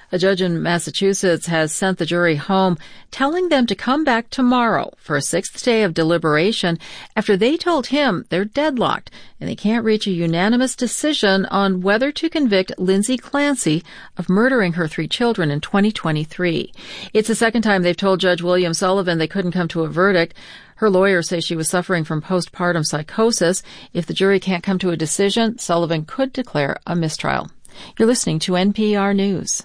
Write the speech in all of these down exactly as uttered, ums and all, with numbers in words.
A judge in Massachusetts has sent the jury home, telling them to come back tomorrow for a sixth day of deliberation after they told him they're deadlocked and they can't reach a unanimous decision on whether to convict Lindsay Clancy of murdering her three children in twenty twenty-three. It's the second time they've told Judge William Sullivan they couldn't come to a verdict. Her lawyers say she was suffering from postpartum psychosis. If the jury can't come to a decision, Sullivan could declare a mistrial. You're listening to N P R News.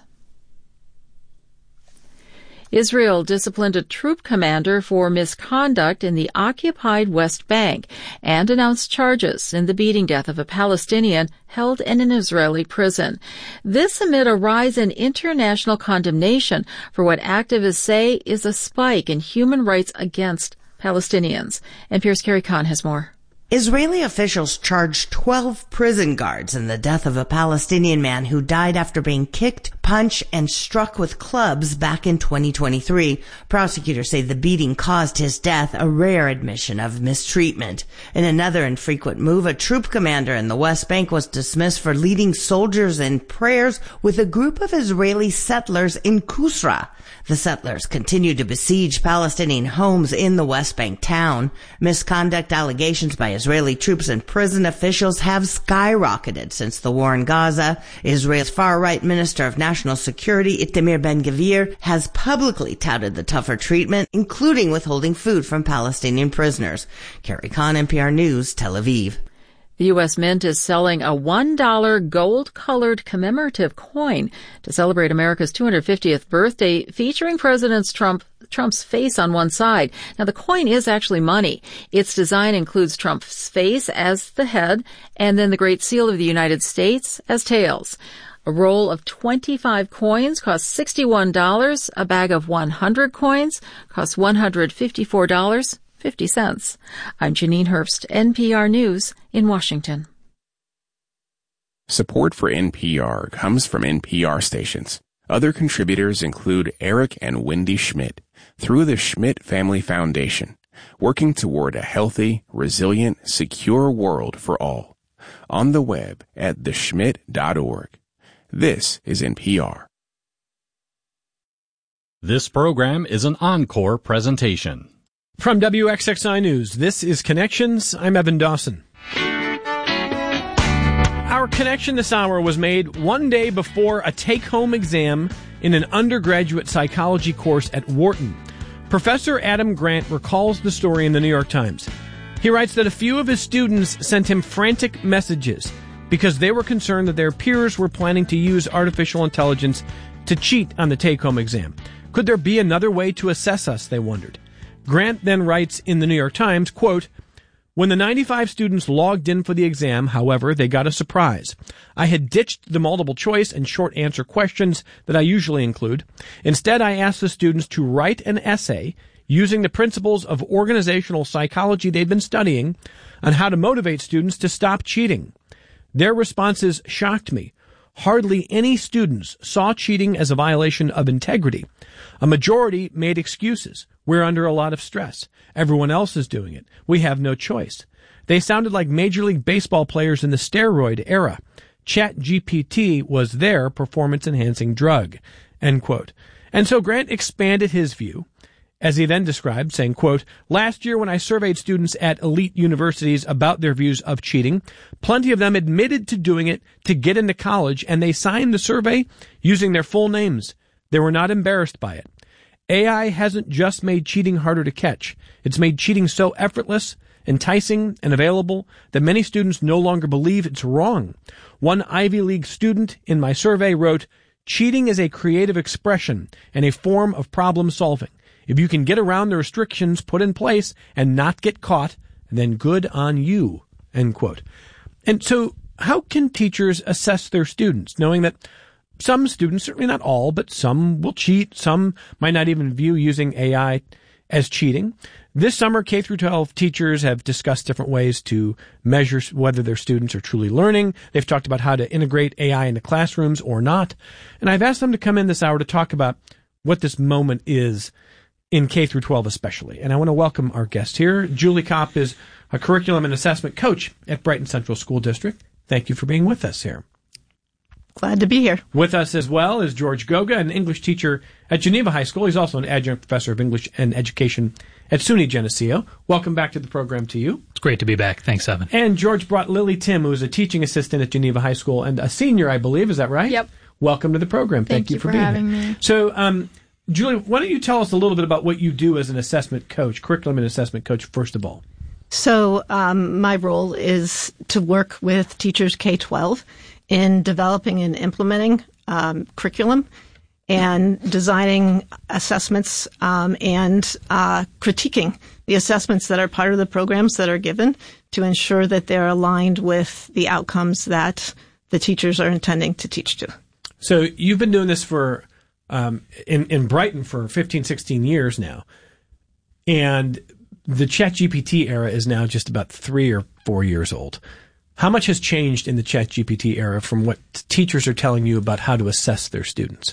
Israel disciplined a troop commander for misconduct in the occupied West Bank and announced charges in the beating death of a Palestinian held in an Israeli prison. This amid a rise in international condemnation for what activists say is a spike in human rights against Palestinians. N P R's Carrie Kahn has more. Israeli officials charged twelve prison guards in the death of a Palestinian man who died after being kicked, punched, and struck with clubs back in twenty twenty-three. Prosecutors say the beating caused his death, a rare admission of mistreatment. In another infrequent move, a troop commander in the West Bank was dismissed for leading soldiers in prayers with a group of Israeli settlers in Kusra. The settlers continued to besiege Palestinian homes in the West Bank town. Misconduct allegations by Israeli troops and prison officials have skyrocketed since the war in Gaza. Israel's far-right Minister of National Security, Itamar Ben-Gvir, has publicly touted the tougher treatment, including withholding food from Palestinian prisoners. Carrie Kahn, N P R News, Tel Aviv. The U S Mint is selling a one dollar gold-colored commemorative coin to celebrate America's two hundred fiftieth birthday, featuring President Trump, Trump's face on one side. Now, the coin is actually money. Its design includes Trump's face as the head and then the Great Seal of the United States as tails. A roll of twenty-five coins costs sixty-one dollars. A bag of one hundred coins costs one hundred fifty-four dollars and fifty cents. I'm Janine Herbst, N P R News in Washington. Support for N P R comes from N P R stations. Other contributors include Eric and Wendy Schmidt through the Schmidt Family Foundation, working toward a healthy, resilient, secure world for all. On the web at the schmidt dot org. This is N P R. This program is an encore presentation. From W X X I News, this is Connections. I'm Evan Dawson. Our connection this hour was made one day before a take-home exam in an undergraduate psychology course at Wharton. Professor Adam Grant recalls the story in the New York Times. He writes that a few of his students sent him frantic messages because they were concerned that their peers were planning to use artificial intelligence to cheat on the take-home exam. Could there be another way to assess us, they wondered. Grant then writes in the New York Times, quote, when the ninety-five students logged in for the exam, however, they got a surprise. I had ditched the multiple choice and short answer questions that I usually include. Instead, I asked the students to write an essay using the principles of organizational psychology they'd been studying on how to motivate students to stop cheating. Their responses shocked me. Hardly any students saw cheating as a violation of integrity. A majority made excuses. We're under a lot of stress. Everyone else is doing it. We have no choice. They sounded like Major League Baseball players in the steroid era. ChatGPT was their performance-enhancing drug, end quote. And so Grant expanded his view, as he then described, saying, quote, last year when I surveyed students at elite universities about their views of cheating, plenty of them admitted to doing it to get into college, and they signed the survey using their full names. They were not embarrassed by it. A I hasn't just made cheating harder to catch. It's made cheating so effortless, enticing, and available that many students no longer believe it's wrong. One Ivy League student in my survey wrote, cheating is a creative expression and a form of problem solving. If you can get around the restrictions put in place and not get caught, then good on you, end quote. And so how can teachers assess their students, knowing that some students, certainly not all, but some will cheat, some might not even view using A I as cheating? This summer, K through twelve teachers have discussed different ways to measure whether their students are truly learning. They've talked about how to integrate A I into classrooms or not. And I've asked them to come in this hour to talk about what this moment is in K through twelve especially. And I want to welcome our guest here. Julie Kopp is a curriculum and assessment coach at Brighton Central School District. Thank you for being with us here. Glad to be here. With us as well is George Goga, an English teacher at Geneva High School. He's also an adjunct professor of English and Education at SUNY Geneseo. Welcome back to the program to you. It's great to be back. Thanks, Evan. And George brought Lily Tim, who is a teaching assistant at Geneva High School and a senior, I believe. Is that right? Yep. Welcome to the program. Thank, Thank you, you for, for being having here. me. So, um, Julie, why don't you tell us a little bit about what you do as an assessment coach, curriculum and assessment coach, first of all? So um, my role is to work with teachers K twelve in developing and implementing um, curriculum and designing assessments um, and uh, critiquing the assessments that are part of the programs that are given to ensure that they're aligned with the outcomes that the teachers are intending to teach to. So you've been doing this for um, in, in Brighton for fifteen, sixteen years now, and the ChatGPT era is now just about three or four years old. How much has changed in the ChatGPT era from what teachers are telling you about how to assess their students?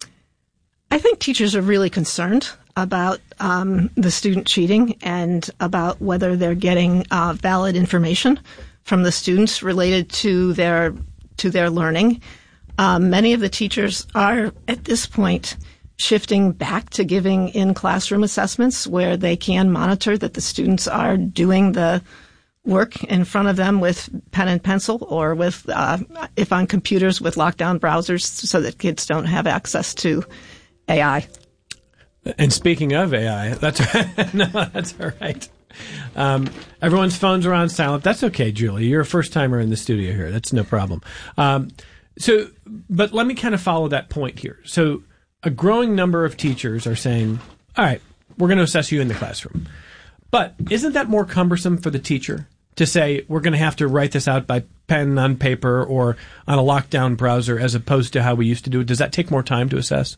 I think teachers are really concerned about um, the student cheating and about whether they're getting uh, valid information from the students related to their to their learning. Um, many of the teachers are at this point shifting back to giving in-classroom assessments where they can monitor that the students are doing the work in front of them with pen and pencil or with, uh, if on computers, with lockdown browsers so that kids don't have access to A I. And speaking of A I, that's no, that's all right. Um, everyone's phones are on silent. That's okay, Julie. You're a first-timer in the studio here. That's no problem. Um, so, but let me kind of follow that point here. So a growing number of teachers are saying, all right, we're going to assess you in the classroom. But isn't that more cumbersome for the teacher to say, we're going to have to write this out by pen on paper or on a lockdown browser as opposed to how we used to do it? Does that take more time to assess?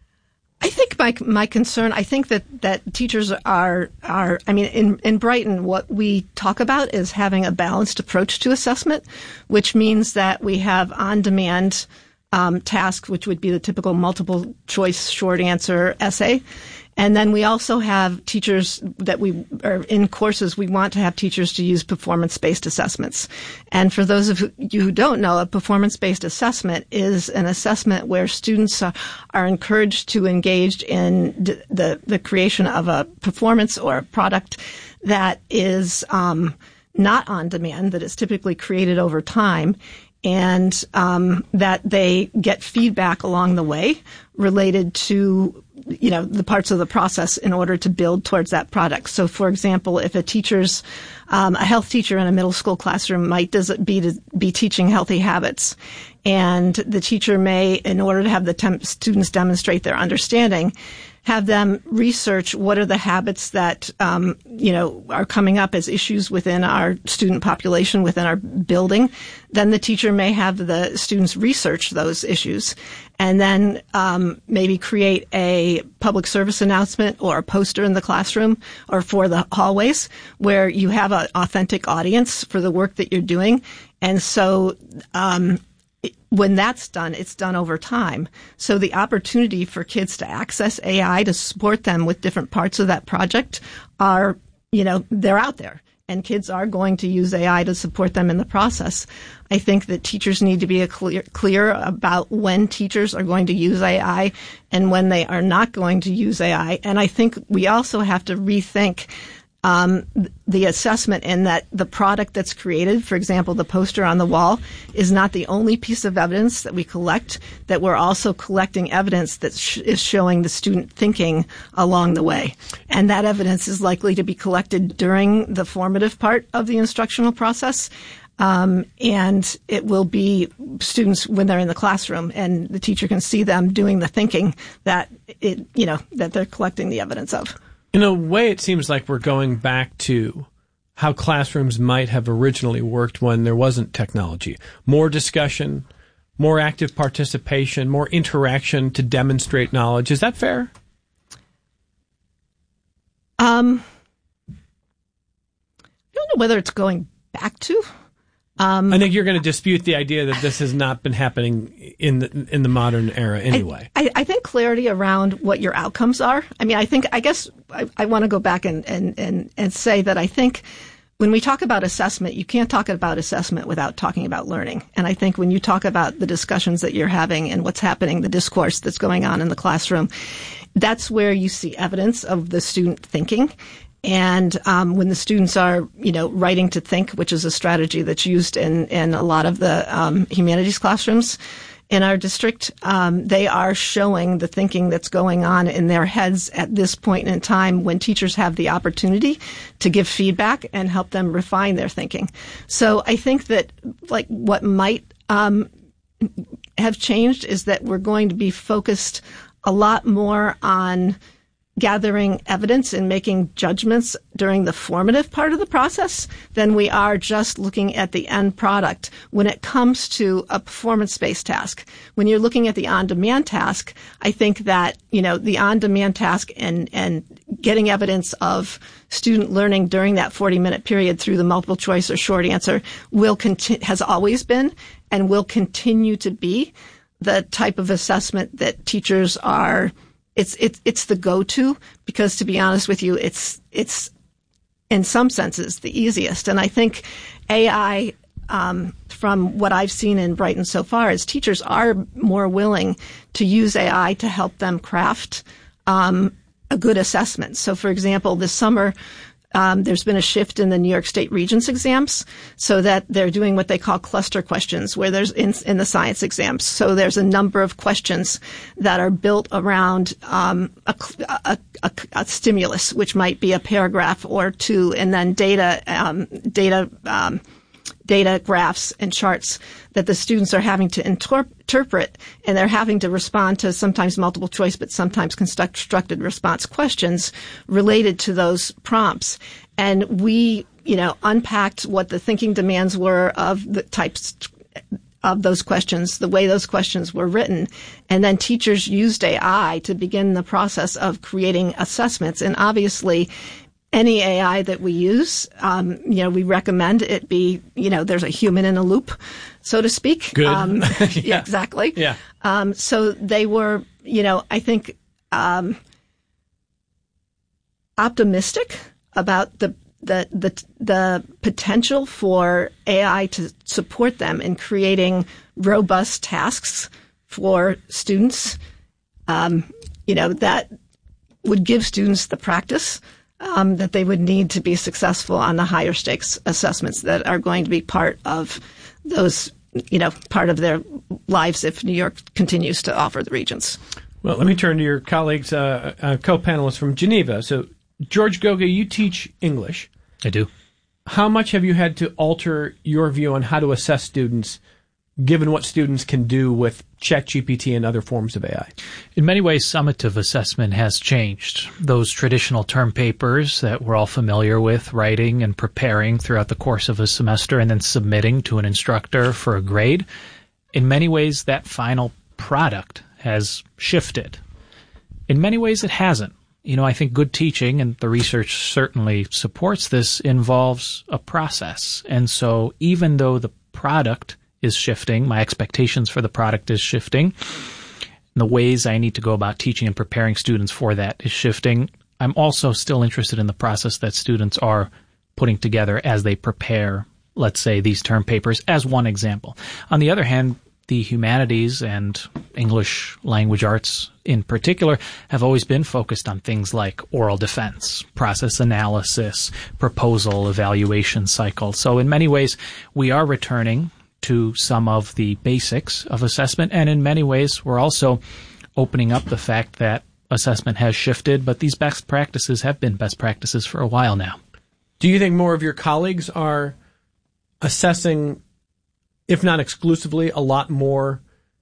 I think my my concern, I think that, that teachers are, are, I mean, in, in Brighton, what we talk about is having a balanced approach to assessment, which means that we have on-demand um, tasks, which would be the typical multiple choice short answer essay. And then we also have teachers that we are in courses. We want to have teachers to use performance-based assessments. And for those of you who don't know, a performance-based assessment is an assessment where students are, are encouraged to engage in d- the the creation of a performance or a product that is um, not on demand, that is typically created over time, and um, that they get feedback along the way related to, you know, the parts of the process in order to build towards that product. So, for example, if a teacher's, um, a health teacher in a middle school classroom might does it be to be teaching healthy habits, and the teacher may, in order to have the temp- students demonstrate their understanding, have them research what are the habits that, um, you know, are coming up as issues within our student population, within our building. Then the teacher may have the students research those issues and then um, maybe create a public service announcement or a poster in the classroom or for the hallways where you have an authentic audience for the work that you're doing. And so um when that's done, it's done over time. So the opportunity for kids to access A I to support them with different parts of that project are, you know, they're out there. And kids are going to use A I to support them in the process. I think that teachers need to be a clear, clear about when teachers are going to use A I and when they are not going to use A I. And I think we also have to rethink Um, the assessment in that the product that's created, for example, the poster on the wall, is not the only piece of evidence that we collect, that we're also collecting evidence that sh- is showing the student thinking along the way. And that evidence is likely to be collected during the formative part of the instructional process. Um, and it will be students when they're in the classroom and the teacher can see them doing the thinking that it, you know, that they're collecting the evidence of. In a way, it seems like we're going back to how classrooms might have originally worked when there wasn't technology. More discussion, more active participation, more interaction to demonstrate knowledge. Is that fair? Um, I don't know whether it's going back to. Um, I think you're going to dispute the idea that this has not been happening in the in the modern era anyway. I, I, I think clarity around what your outcomes are. I mean, I think, I guess I, I want to go back and, and, and, and say that I think when we talk about assessment, you can't talk about assessment without talking about learning. And I think when you talk about the discussions that you're having and what's happening, the discourse that's going on in the classroom, that's where you see evidence of the student thinking. And um, when the students are, you know, writing to think, which is a strategy that's used in, in a lot of the um, humanities classrooms in our district, um, they are showing the thinking that's going on in their heads at this point in time when teachers have the opportunity to give feedback and help them refine their thinking. So I think that, like, what might um, have changed is that we're going to be focused a lot more on gathering evidence and making judgments during the formative part of the process than we are just looking at the end product when it comes to a performance-based task. When you're looking at the on-demand task, I think that, you know, the on-demand task and, and getting evidence of student learning during that forty-minute period through the multiple choice or short answer will conti- has always been and will continue to be the type of assessment that teachers are It's it's it's the go-to because, to be honest with you, it's it's in some senses the easiest. And I think A I, um, from what I've seen in Brighton so far, is teachers are more willing to use A I to help them craft um, a good assessment. So, for example, this summer, Um, there's been a shift in the New York State Regents exams so that they're doing what they call cluster questions, where there's in, in the science exams. So there's a number of questions that are built around um, a, a, a, a stimulus, which might be a paragraph or two, and then data, um, data, um, data graphs and charts that the students are having to inter- interpret, and they're having to respond to sometimes multiple choice, but sometimes constructed response questions related to those prompts. And we, you know, unpacked what the thinking demands were of the types of those questions, the way those questions were written. And then teachers used A I to begin the process of creating assessments. And obviously, any A I that we use, um, you know, we recommend it be, you know, there's a human in a loop, so to speak. Good. Um, yeah. yeah, exactly. Yeah. Um, so they were, you know, I think, um, optimistic about the, the, the, the potential for A I to support them in creating robust tasks for students, um, you know, that would give students the practice Um, that they would need to be successful on the higher stakes assessments that are going to be part of those, you know, part of their lives if New York continues to offer the Regents. Well, let me turn to your colleagues, uh, uh, co-panelists from Geneva. So, George Goga, you teach English. I do. How much have you had to alter your view on how to assess students, given what students can do with ChatGPT and other forms of A I? In many ways, summative assessment has changed. Those traditional term papers that we're all familiar with, writing and preparing throughout the course of a semester and then submitting to an instructor for a grade, in many ways, that final product has shifted. In many ways, it hasn't. You know, I think good teaching, and the research certainly supports this, involves a process. And so even though the product is shifting, my expectations for the product is shifting, and the ways I need to go about teaching and preparing students for that is shifting, I'm also still interested in the process that students are putting together as they prepare, let's say, these term papers, as one example. On the other hand, the humanities and English language arts in particular have always been focused on things like oral defense, process analysis, proposal, evaluation cycle. So in many ways, we are returning to some of the basics of assessment, and in many ways, we're also opening up the fact that assessment has shifted, but these best practices have been best practices for a while now. Do you think more of your colleagues are assessing, if not exclusively, a lot more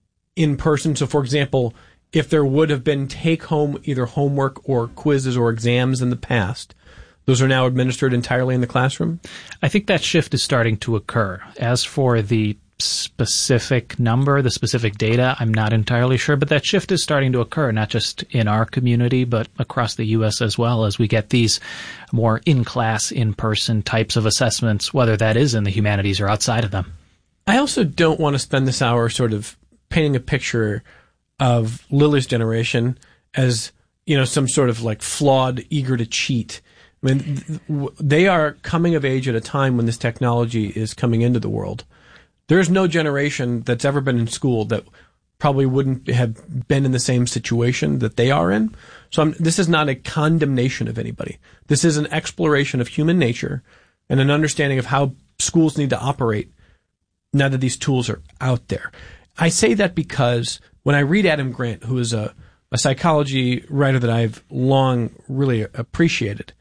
in person? So, for example, if there would have been take-home either homework or quizzes or exams in the past, those are now administered entirely in the classroom? I think that shift is starting to occur. As for the specific number, the specific data, I'm not entirely sure, but that shift is starting to occur, not just in our community, but across the U S as well, as we get these more in-class, in-person types of assessments, whether that is in the humanities or outside of them. I also don't want to spend this hour sort of painting a picture of Lily's generation as, you know, some sort of like flawed, eager to cheat I mean, they are coming of age at a time when this technology is coming into the world. There's no generation that's ever been in school that probably wouldn't have been in the same situation that they are in. So I'm, this is not a condemnation of anybody. This is an exploration of human nature and an understanding of how schools need to operate now that these tools are out there. I say that because when I read Adam Grant, who is a, a psychology writer that I've long really appreciated,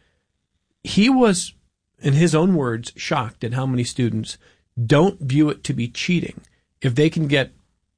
he was, in his own words, shocked at how many students don't view it to be cheating if they can get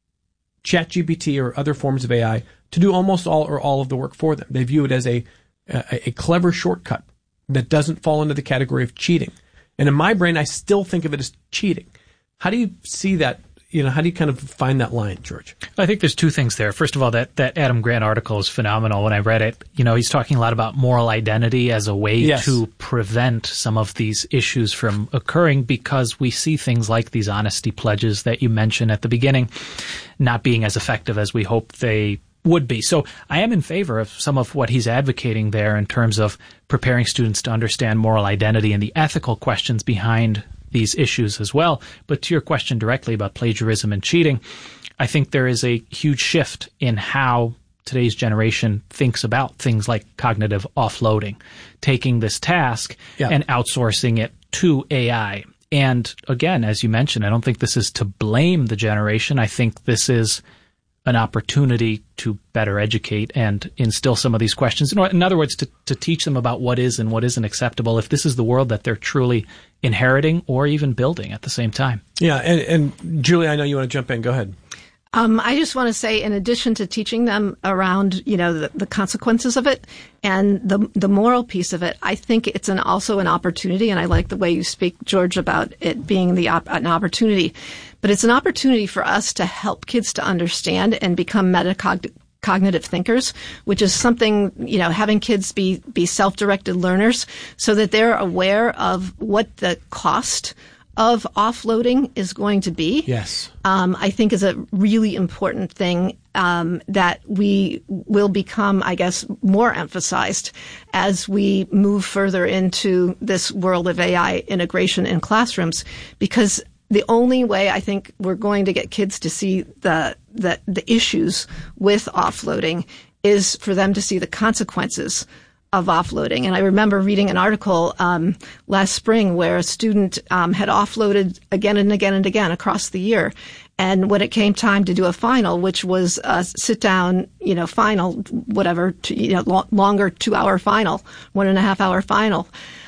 ChatGPT or other forms of A I to do almost all or all of the work for them. They view it as a, a, a clever shortcut that doesn't fall into the category of cheating. And in my brain, I still think of it as cheating. How do you see that? You know, how do you kind of find that line, George? I think there's two things there. First of all, that, that Adam Grant article is phenomenal. When I read it, you know, he's talking a lot about moral identity as a way yes. to prevent some of these issues from occurring, because we see things like these honesty pledges that you mentioned at the beginning not being as effective as we hope they would be. So I am in favor of some of what he's advocating there in terms of preparing students to understand moral identity and the ethical questions behind these issues as well. But to your question directly about plagiarism and cheating, I think there is a huge shift in how today's generation thinks about things like cognitive offloading, taking this task yeah. and outsourcing it to A I. And again, as you mentioned, I don't think this is to blame the generation. I think this is an opportunity to better educate and instill some of these questions. In other words, to, to teach them about what is and what isn't acceptable, if this is the world that they're truly inheriting or even building at the same time. Yeah, and, and Julie, I know you want to jump in. Go ahead. Um, I just want to say, in addition to teaching them around, you know, the, the consequences of it and the the moral piece of it, I think it's an also an opportunity, and I like the way you speak, George, about it being the op- an opportunity. But it's an opportunity for us to help kids to understand and become metacognitive thinkers, which is something, you know, having kids be be self-directed learners so that they're aware of what the cost of offloading is going to be. Yes. Um, I think is a really important thing um, that we will become, I guess, more emphasized as we move further into this world of A I integration in classrooms, because the only way I think we're going to get kids to see the the, the issues with offloading is for them to see the consequences of offloading. And I remember reading an article um, last spring where a student um, had offloaded again and again and again across the year. And when it came time to do a final, which was a sit-down, you know, final, whatever, to, you know, lo- longer two-hour final, one and a half hour final,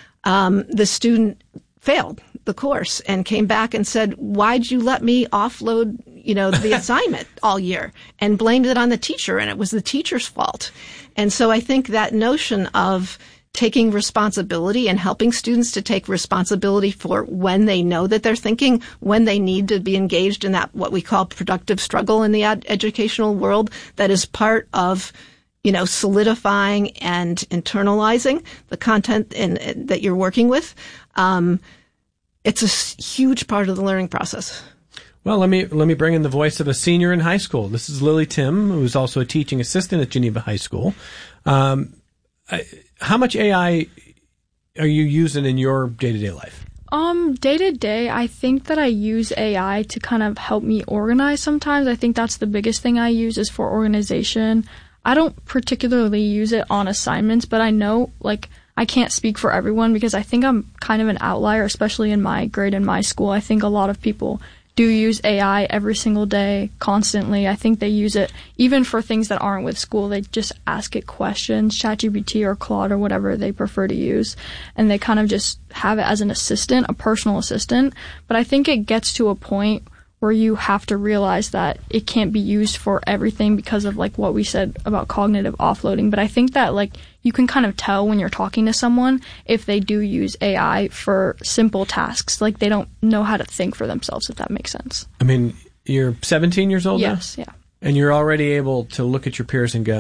um, the student failed the course and came back and said, "Why'd you let me offload, you know, the assignment all year?" and blamed it on the teacher, and it was the teacher's fault. And so I think that notion of taking responsibility and helping students to take responsibility for when they know that they're thinking, when they need to be engaged in that, what we call productive struggle in the ed- educational world, that is part of, you know, solidifying and internalizing the content in, in, that you're working with. Um, it's a s- huge part of the learning process. Well, let me let me bring in the voice of a senior in high school. This is Lily Tim, who's also a teaching assistant at Geneva High School. Um, I, how much A I are you using in your day-to-day life? Um, day to day, I think that I use A I to kind of help me organize sometimes. I think that's the biggest thing I use is for organization. I don't particularly use it on assignments, but I know, like, I can't speak for everyone because I think I'm kind of an outlier, especially in my grade and my school. I think a lot of people do use A I every single day, constantly. I think they use it even for things that aren't with school. They just ask it questions, ChatGPT or Claude or whatever they prefer to use, and they kind of just have it as an assistant, a personal assistant. But I think it gets to a point where you have to realize that it can't be used for everything because of, like, what we said about cognitive offloading. But I think that, like, you can kind of tell when you're talking to someone if they do use A I for simple tasks. Like, they don't know how to think for themselves, if that makes sense. I mean, you're seventeen years old now? Yes, yeah. And you're already able to look at your peers and go,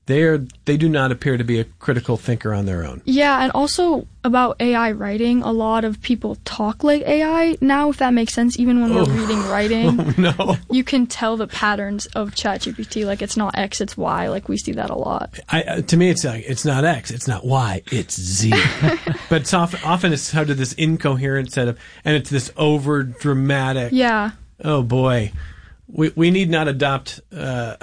They are, they do not appear to be a critical thinker on their own. Yeah, and also about A I writing, a lot of people talk like A I now, if that makes sense, even when Oh. we're reading writing. Oh, no. You can tell the patterns of ChatGPT, like it's not X, it's Y, like we see that a lot. I, uh, to me, it's like, it's not X, it's not Y, it's Z. But it's often, often it's sort of this incoherent set of, and it's this over dramatic. Yeah. Oh boy. We we need not adopt uh,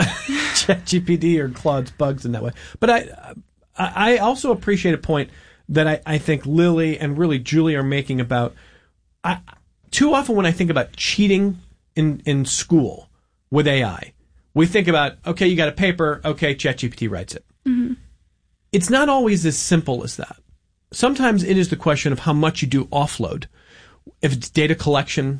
ChatGPT or Claude's bugs in that way. But I I also appreciate a point that I, I think Lily and really Julie are making about, I, too often when I think about cheating in, in school with A I, we think about, okay, you got a paper, okay, ChatGPT writes it. Mm-hmm. It's not always as simple as that. Sometimes it is the question of how much you do offload. If it's data collection,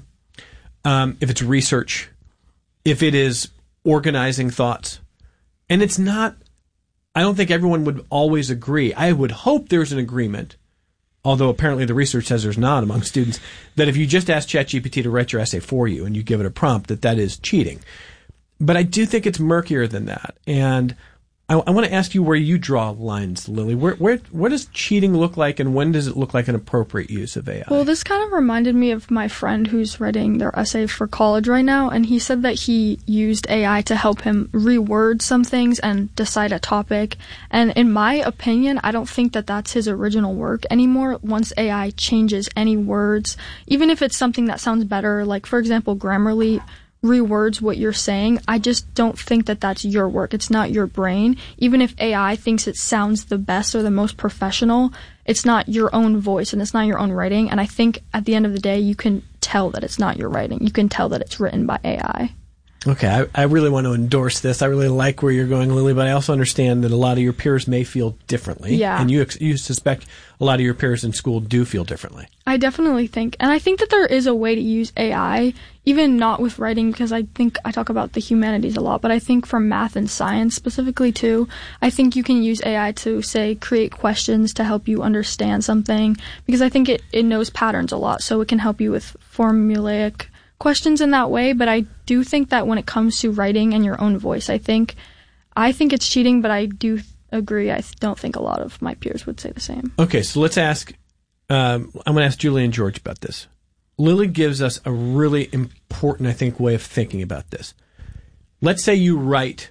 um, if it's research, if it is organizing thoughts. And it's not, I don't think everyone would always agree. I would hope there's an agreement, although apparently the research says there's not among students, that if you just ask ChatGPT to write your essay for you and you give it a prompt, that that is cheating. But I do think it's murkier than that. And I, I want to ask you where you draw lines, Lily. Where, where, where does cheating look like, and when does it look like an appropriate use of A I? Well, this kind of reminded me of my friend who's writing their essay for college right now, and he said that he used A I to help him reword some things and decide a topic. And in my opinion, I don't think that that's his original work anymore. Once A I changes any words, even if it's something that sounds better, like, for example, Grammarly rewords what you're saying, I just don't think that that's your work. It's not your brain. Even if A I thinks it sounds the best or the most professional, it's not your own voice and it's not your own writing. And I think at the end of the day, you can tell that it's not your writing. You can tell that it's written by A I. Okay, I, I really want to endorse this. I really like where you're going, Lily, but I also understand that a lot of your peers may feel differently. Yeah. And you ex- you suspect a lot of your peers in school do feel differently. I definitely think, and I think that there is a way to use A I, even not with writing, because I think I talk about the humanities a lot, but I think for math and science specifically too, I think you can use A I to, say, create questions to help you understand something, because I think it, it knows patterns a lot, so it can help you with formulaic questions in that way. But I do think that when it comes to writing and your own voice, I think I think it's cheating, but I do agree. I don't think a lot of my peers would say the same. Okay, so let's ask, um, I'm going to ask Julie and George about this. Lily gives us a really important, I think, way of thinking about this. Let's say you write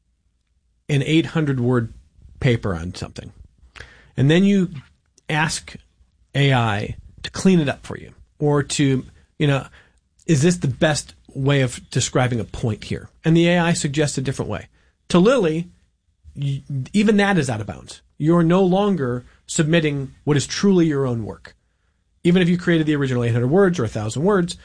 an eight hundred word paper on something, and then you ask A I to clean it up for you, or to, you know, is this the best way of describing a point here? And the A I suggests a different way. To Lily, y- even that is out of bounds. You're no longer submitting what is truly your own work. Even if you created the original eight hundred words or one thousand words,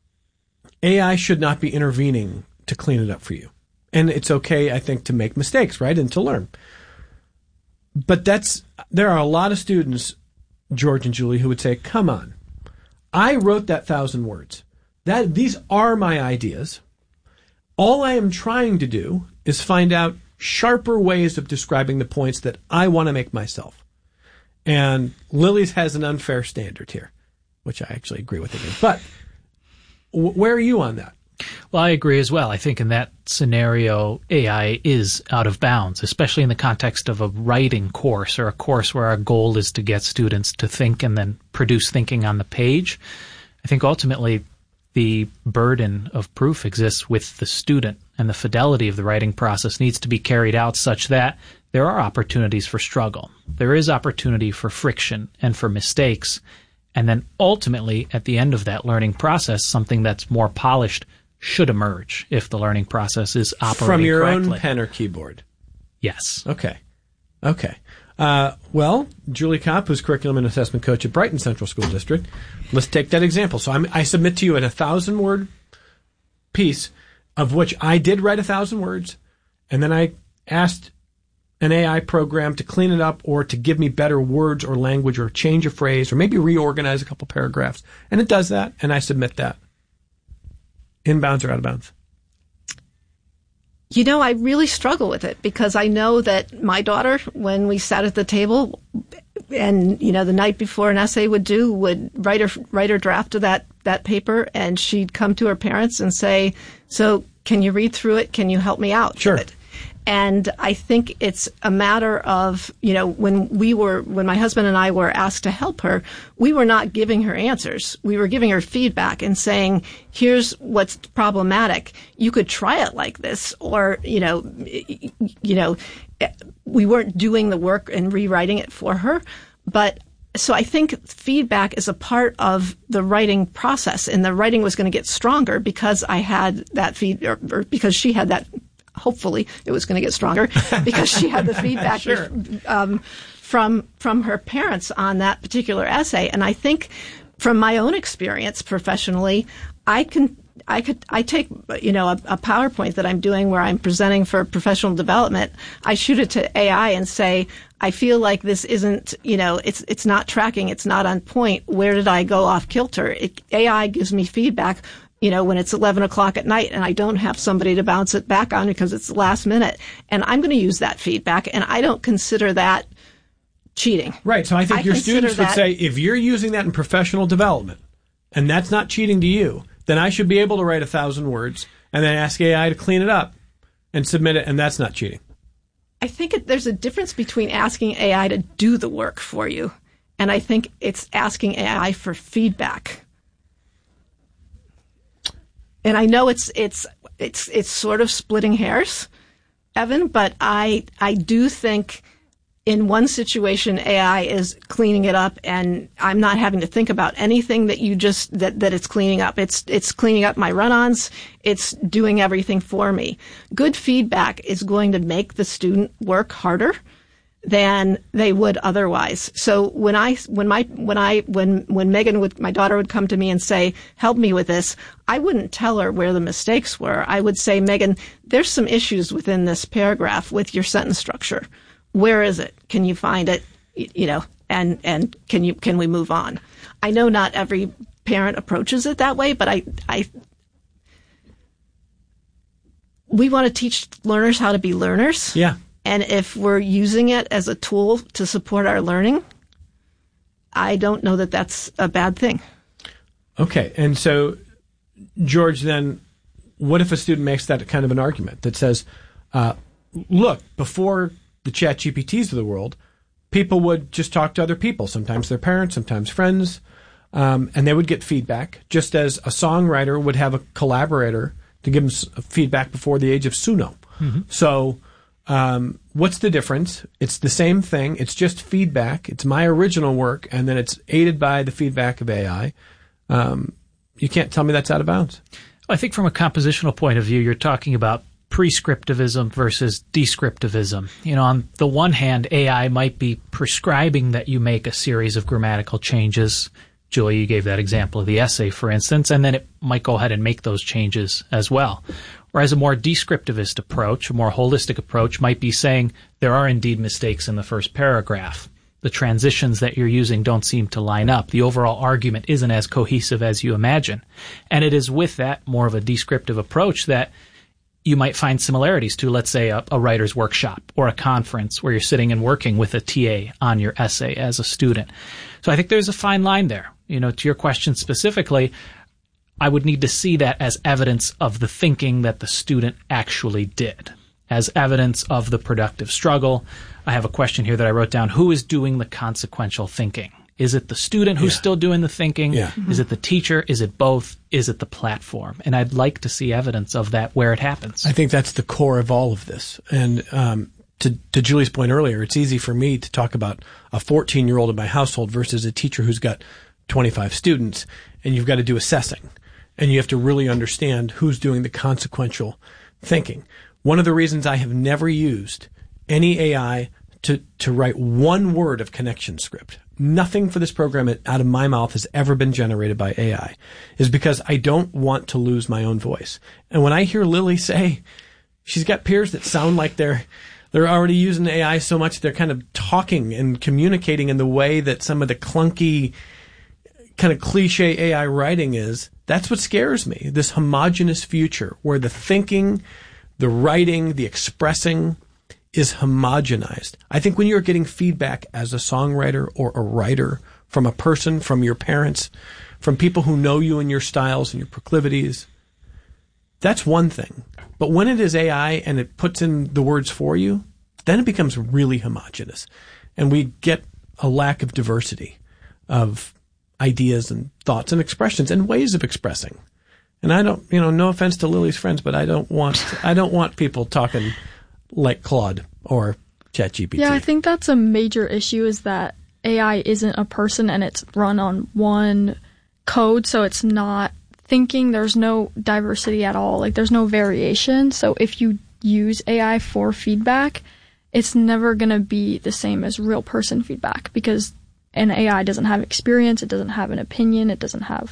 A I should not be intervening to clean it up for you. And it's okay, I think, to make mistakes, right, and to learn. But that's, there are a lot of students, George and Julie, who would say, come on, I wrote that thousand words. That, these are my ideas. All I am trying to do is find out sharper ways of describing the points that I want to make myself. And Lily's has an unfair standard here, which I actually agree with again. But w- where are you on that? Well, I agree as well. I think in that scenario, A I is out of bounds, especially in the context of a writing course or a course where our goal is to get students to think and then produce thinking on the page. I think ultimately the burden of proof exists with the student, and the fidelity of the writing process needs to be carried out such that there are opportunities for struggle. There is opportunity for friction and for mistakes. And then ultimately, at the end of that learning process, something that's more polished should emerge if the learning process is operating From your correctly. own pen or keyboard? Yes. Okay. Okay. Uh, well, Julie Kopp, who's curriculum and assessment coach at Brighton Central School District, let's take that example. So I'm, I submit to you an a thousand word piece of which I did write a thousand words, and then I asked an A I program to clean it up or to give me better words or language or change a phrase or maybe reorganize a couple paragraphs. And it does that, and I submit that. Inbounds or out of bounds? You know, I really struggle with it because I know that my daughter, when we sat at the table and, you know, the night before an essay would due, would write her, write her draft of that, that paper, and she'd come to her parents and say, so can you read through it? Can you help me out? Sure. with it? And I think it's a matter of, you know, when we were, when my husband and I were asked to help her, we were not giving her answers. We were giving her feedback and saying, here's what's problematic. You could try it like this. Or, you know, you know, we weren't doing the work and rewriting it for her. But so I think feedback is a part of the writing process, and the writing was going to get stronger because I had that feed, or, or because she had that. Hopefully, it was going to get stronger because she had the feedback sure. um, from from her parents on that particular essay. And I think, from my own experience professionally, I can. I could, I take, you know, a, a PowerPoint that I'm doing where I'm presenting for professional development. I shoot it to A I and say, I feel like this isn't, you know, it's, it's not tracking. It's not on point. Where did I go off kilter? It, A I gives me feedback, you know, when it's eleven o'clock at night and I don't have somebody to bounce it back on because it's the last minute. And I'm going to use that feedback, and I don't consider that cheating. Right. So I think I your students would that, say, if you're using that in professional development and that's not cheating to you, then I should be able to write a thousand words and then ask A I to clean it up and submit it, and that's not cheating. I think it, there's a difference between asking A I to do the work for you, and I think it's asking A I for feedback. And I know it's it's it's it's sort of splitting hairs, Evan, but I I do think in one situation A I is cleaning it up, and I'm not having to think about anything that you just that that it's cleaning up. It's it's cleaning up my run-ons. It's doing everything for me. Good feedback is going to make the student work harder than they would otherwise. So when I, when my, when I, when, when Megan would, my daughter would come to me and say, help me with this, I wouldn't tell her where the mistakes were. I would say, Megan, there's some issues within this paragraph with your sentence structure. Where is it? Can you find it? You know, and, and can you, can we move on? I know not every parent approaches it that way, but I, I, we want to teach learners how to be learners. Yeah. And if we're using it as a tool to support our learning, I don't know that that's a bad thing. Okay. And so, George, then what if a student makes that kind of an argument that says, uh, look, before the Chat G P Ts of the world, people would just talk to other people, sometimes their parents, sometimes friends, um, and they would get feedback, just as a songwriter would have a collaborator to give them feedback before the age of Suno. Mm-hmm. So, Um, what's the difference? It's the same thing. It's just feedback. It's my original work, and then it's aided by the feedback of A I. Um, you can't tell me that's out of bounds. I think from a compositional point of view, you're talking about prescriptivism versus descriptivism. You know, on the one hand, A I might be prescribing that you make a series of grammatical changes. Julie, you gave that example of the essay, for instance, and then it might go ahead and make those changes as well. Whereas a more descriptivist approach, a more holistic approach, might be saying there are indeed mistakes in the first paragraph. The transitions that you're using don't seem to line up. The overall argument isn't as cohesive as you imagine. And it is with that more of a descriptive approach that you might find similarities to, let's say, a, a writer's workshop or a conference where you're sitting and working with a T A on your essay as a student. So I think there's a fine line there. You know, to your question specifically, I would need to see that as evidence of the thinking that the student actually did, as evidence of the productive struggle. I have a question here that I wrote down. Who is doing the consequential thinking? Is it the student who's yeah. still doing the thinking? Yeah. Mm-hmm. Is it the teacher? Is it both? Is it the platform? And I'd like to see evidence of that where it happens. I think that's the core of all of this. And um, to, to Julie's point earlier, it's easy for me to talk about a fourteen-year-old in my household versus a teacher who's got twenty-five students, and you've got to do assessing. And you have to really understand who's doing the consequential thinking. One of the reasons I have never used any A I to, to write one word of connection script, nothing for this program out of my mouth has ever been generated by A I, is because I don't want to lose my own voice. And when I hear Lily say she's got peers that sound like they're they're already using A I so much they're kind of talking and communicating in the way that some of the clunky kind of cliche A I writing is, that's what scares me. This homogenous future where the thinking, the writing, the expressing is homogenized. I think when you're getting feedback as a songwriter or a writer from a person, from your parents, from people who know you and your styles and your proclivities, that's one thing. But when it is A I and it puts in the words for you, then it becomes really homogenous. And we get a lack of diversity of ideas and thoughts and expressions and ways of expressing. And I don't, you know, no offense to Lily's friends, but I don't want, I don't want people talking like Claude or ChatGPT. Yeah, I think that's a major issue, is that A I isn't a person and it's run on one code, so it's not thinking. There's no diversity at all. Like, there's no variation. So if you use A I for feedback, it's never going to be the same as real person feedback, because an A I doesn't have experience, it doesn't have an opinion, it doesn't have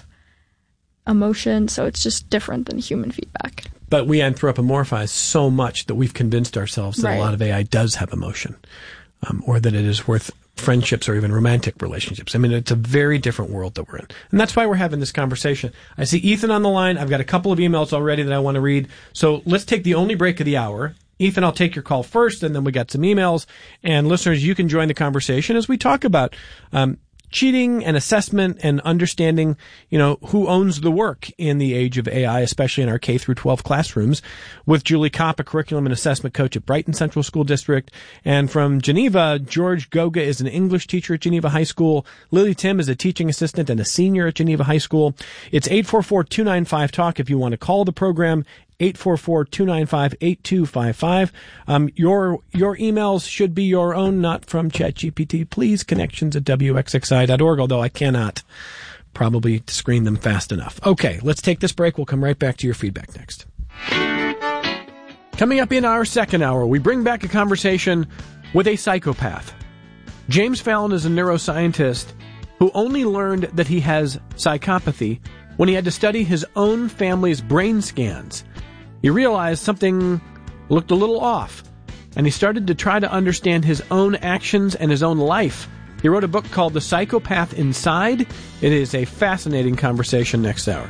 emotion, so it's just different than human feedback. But we anthropomorphize so much that we've convinced ourselves that Right. a lot of A I does have emotion, um, or that it is worth friendships or even romantic relationships. I mean, it's a very different world that we're in. And that's why we're having this conversation. I see Ethan on the line. I've got a couple of emails already that I want to read. So let's take the only break of the hour. Ethan, I'll take your call first, and then we got some emails. And listeners, you can join the conversation as we talk about um, cheating and assessment and understanding, you know, who owns the work in the age of A I, especially in our K through twelve classrooms, with Julie Kopp, a curriculum and assessment coach at Brighton Central School District. And from Geneva, George Goga is an English teacher at Geneva High School. Lily Tim is a teaching assistant and a senior at Geneva High School. It's eight four four, two nine five, talk if you want to call the program. eight four four, two nine five, eight two five five. Um, your, your emails should be your own, not from ChatGPT. Please, connections at W X X I dot org, although I cannot probably screen them fast enough. Okay, let's take this break. We'll come right back to your feedback next. Coming up in our second hour, we bring back a conversation with a psychopath. James Fallon is a neuroscientist who only learned that he has psychopathy when he had to study his own family's brain scans. He realized something looked a little off, and he started to try to understand his own actions and his own life. He wrote a book called The Psychopath Inside. It is a fascinating conversation next hour.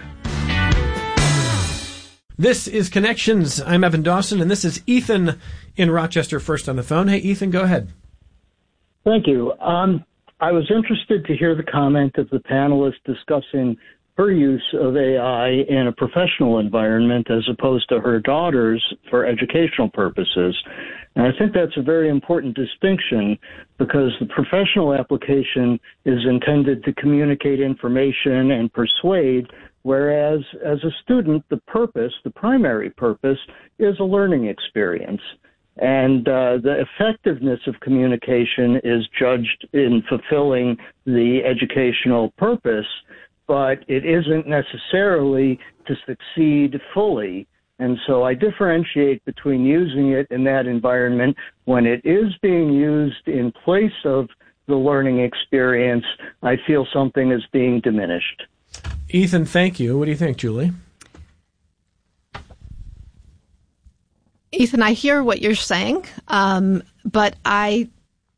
This is Connections. I'm Evan Dawson, and this is Ethan in Rochester first on the phone. Hey, Ethan, go ahead. Thank you. Um, I was interested to hear the comment of the panelist discussing her use of A I in a professional environment as opposed to her daughter's for educational purposes. And I think that's a very important distinction, because the professional application is intended to communicate information and persuade, whereas as a student, the purpose, the primary purpose, is a learning experience. And uh, the effectiveness of communication is judged in fulfilling the educational purpose, but it isn't necessarily to succeed fully. And so I differentiate between using it in that environment when it is being used in place of the learning experience. I feel something is being diminished. Ethan, thank you. What do you think, Julie? Ethan, I hear what you're saying, um, but I,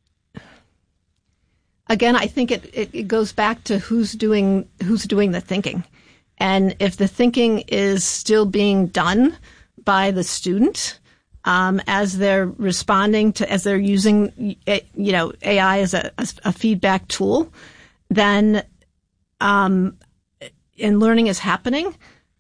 again, I think it, it, it goes back to who's doing who's doing the thinking. And if the thinking is still being done by the student, um, as they're responding to, as they're using, you know, A I as a, a feedback tool, then, um, and learning is happening,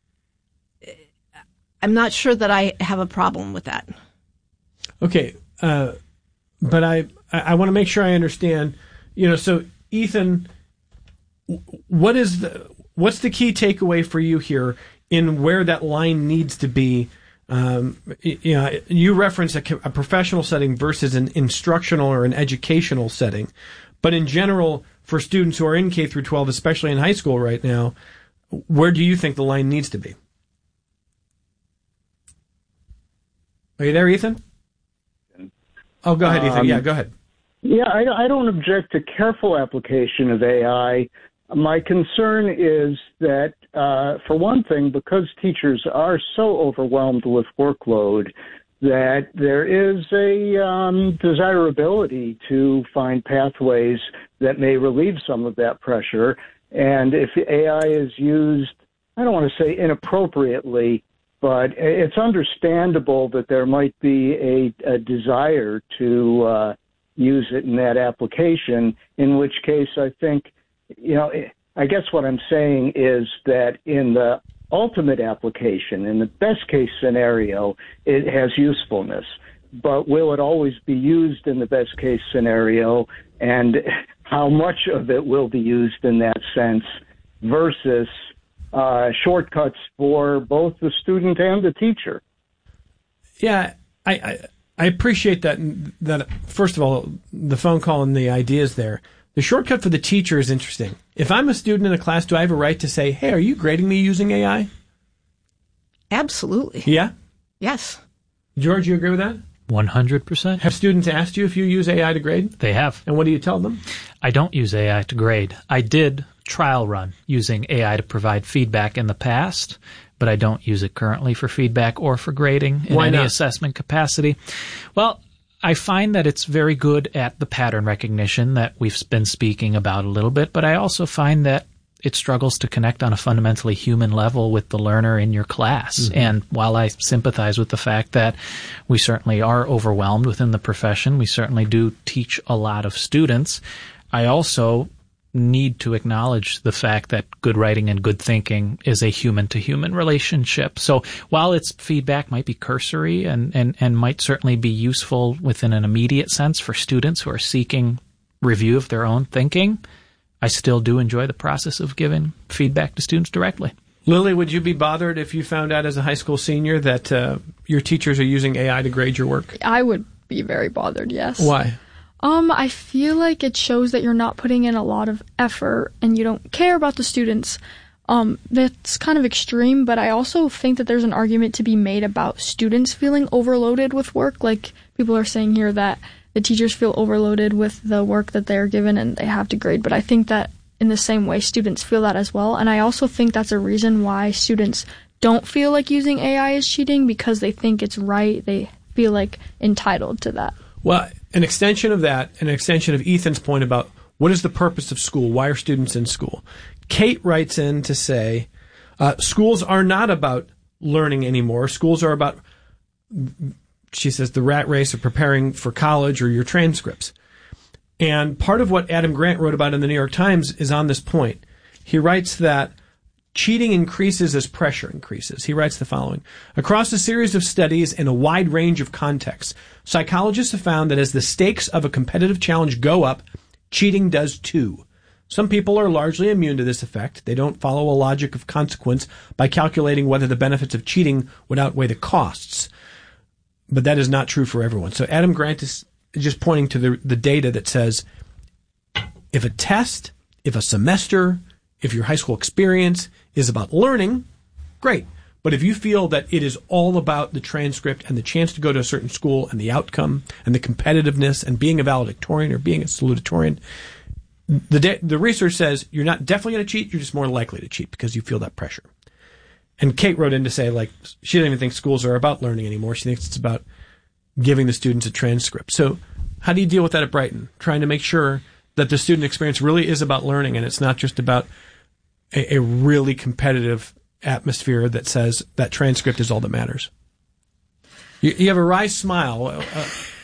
I'm not sure that I have a problem with that. Okay, uh, but I I want to make sure I understand. You know, so Ethan, what is the what's the key takeaway for you here in where that line needs to be? Um, you know, you reference a, a professional setting versus an instructional or an educational setting, but in general, for students who are in K through twelve, especially in high school right now, where do you think the line needs to be? Are you there, Ethan? Oh, go ahead, Ethan. Um, Yeah, go ahead. Yeah, I, I don't object to careful application of A I. My concern is that, uh, for one thing, because teachers are so overwhelmed with workload, that there is a um, desirability to find pathways that may relieve some of that pressure. And if A I is used, I don't want to say inappropriately, but it's understandable that there might be a, a desire to uh, use it in that application, in which case I think, you know, I guess what I'm saying is that in the ultimate application. In the best case scenario, it has usefulness. But will it always be used in the best case scenario, and how much of it will be used in that sense versus uh, shortcuts for both the student and the teacher? Yeah, I, I I appreciate that. That first of all, the phone call and the ideas there. The shortcut for the teacher is interesting. If I'm a student in a class, do I have a right to say, "Hey, are you grading me using A I?" Absolutely. Yeah. Yes. George, you agree with that? one hundred percent. Have students asked you if you use A I to grade? They have. And what do you tell them? I don't use A I to grade. I did trial run using A I to provide feedback in the past, but I don't use it currently for feedback or for grading in Why any not? assessment capacity. Well, I find that it's very good at the pattern recognition that we've been speaking about a little bit, but I also find that it struggles to connect on a fundamentally human level with the learner in your class. Mm-hmm. And while I sympathize with the fact that we certainly are overwhelmed within the profession, we certainly do teach a lot of students, I also need to acknowledge the fact that good writing and good thinking is a human-to-human relationship. So while its feedback might be cursory and, and, and might certainly be useful within an immediate sense for students who are seeking review of their own thinking, I still do enjoy the process of giving feedback to students directly. Lily, would you be bothered if you found out as a high school senior that uh, your teachers are using A I to grade your work? I would be very bothered, yes. Why? Um, I feel like it shows that you're not putting in a lot of effort and you don't care about the students. Um, that's kind of extreme, but I also think that there's an argument to be made about students feeling overloaded with work. Like people are saying here that the teachers feel overloaded with the work that they're given and they have to grade. But I think that in the same way, students feel that as well. And I also think that's a reason why students don't feel like using A I is cheating, because they think it's right. They feel like entitled to that. Well, an extension of that, an extension of Ethan's point about what is the purpose of school? Why are students in school? Kate writes in to say, uh, schools are not about learning anymore. Schools are about, she says, the rat race of preparing for college or your transcripts. And part of what Adam Grant wrote about in the New York Times is on this point. He writes that cheating increases as pressure increases. He writes the following. Across a series of studies in a wide range of contexts, psychologists have found that as the stakes of a competitive challenge go up, cheating does too. Some people are largely immune to this effect. They don't follow a logic of consequence by calculating whether the benefits of cheating would outweigh the costs. But that is not true for everyone. So Adam Grant is just pointing to the, the data that says if a test, if a semester, if your high school experience is about learning, great. But if you feel that it is all about the transcript and the chance to go to a certain school and the outcome and the competitiveness and being a valedictorian or being a salutatorian, the de- the research says you're not definitely going to cheat, you're just more likely to cheat because you feel that pressure. And Kate wrote in to say, like, she doesn't even think schools are about learning anymore. She thinks it's about giving the students a transcript. So how do you deal with that at Brighton? Trying to make sure that the student experience really is about learning and it's not just about a, a really competitive atmosphere that says that transcript is all that matters. You, you have a wry smile. Uh,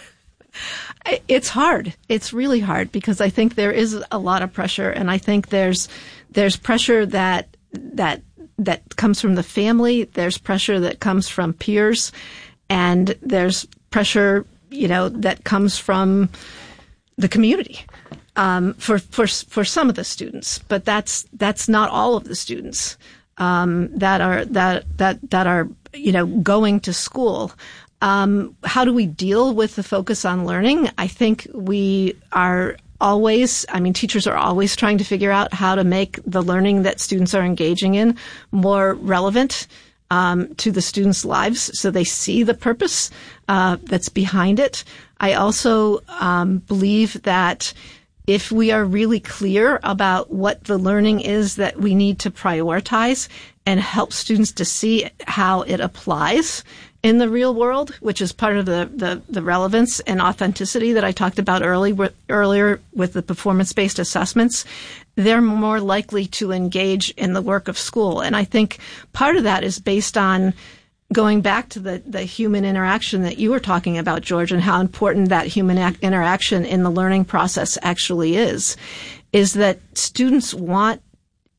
It's hard. It's really hard because I think there is a lot of pressure, and I think there's there's pressure that that that comes from the family. There's pressure that comes from peers, and there's pressure, you know, that comes from the community um, for for for some of the students. But that's that's not all of the students um, that are that that that are you know going to school. Um, how do we deal with the focus on learning? I think we are always, I mean, teachers are always trying to figure out how to make the learning that students are engaging in more relevant um, to the students' lives so they see the purpose uh, that's behind it. I also um, believe that if we are really clear about what the learning is that we need to prioritize and help students to see how it applies in the real world, which is part of the, the, the relevance and authenticity that I talked about early, with, earlier with the performance-based assessments, they're more likely to engage in the work of school. And I think part of that is based on going back to the, the human interaction that you were talking about, George, and how important that human ac- interaction in the learning process actually is, is that students want